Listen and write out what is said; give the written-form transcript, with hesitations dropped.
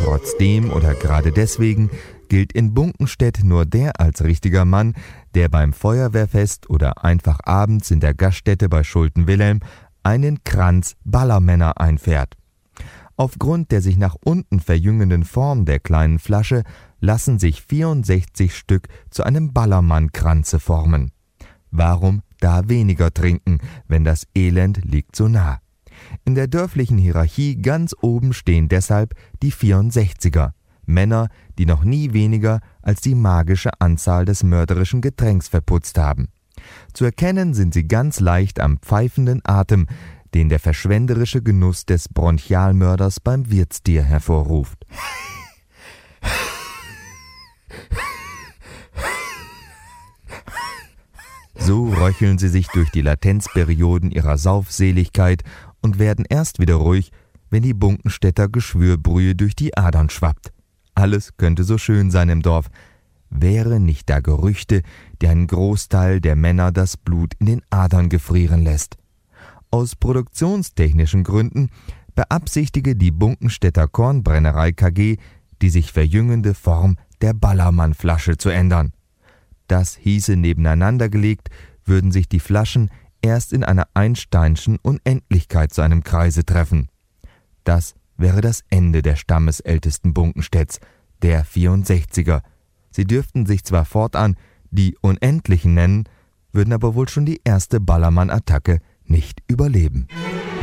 Trotzdem oder gerade deswegen gilt in Bunkenstedt nur der als richtiger Mann, der beim Feuerwehrfest oder einfach abends in der Gaststätte bei Schulte-Wilhelm einen Kranz Ballermänner einfährt. Aufgrund der sich nach unten verjüngenden Form der kleinen Flasche lassen sich 64 Stück zu einem Ballermann-Kranze formen. Warum da weniger trinken, wenn das Elend liegt so nah? In der dörflichen Hierarchie ganz oben stehen deshalb die 64er, Männer, die noch nie weniger als die magische Anzahl des mörderischen Getränks verputzt haben. Zu erkennen sind sie ganz leicht am pfeifenden Atem, den der verschwenderische Genuss des Bronchialmörders beim Wirtstier hervorruft. So röcheln sie sich durch die Latenzperioden ihrer Saufseligkeit und werden erst wieder ruhig, wenn die Bunkenstädter Geschwürbrühe durch die Adern schwappt. Alles könnte so schön sein im Dorf, wäre nicht da Gerüchte, die einen Großteil der Männer das Blut in den Adern gefrieren lässt. Aus produktionstechnischen Gründen beabsichtige die Bunkenstädter Kornbrennerei KG, die sich verjüngende Form der Ballermann-Flasche zu ändern. Das hieße, nebeneinander gelegt, würden sich die Flaschen erst in einer Einsteinschen Unendlichkeit zu einem Kreise treffen. Das wäre das Ende der stammesältesten Bunkenstedts, der 64er. Sie dürften sich zwar fortan die Unendlichen nennen, würden aber wohl schon die erste Ballermann-Attacke nicht überleben.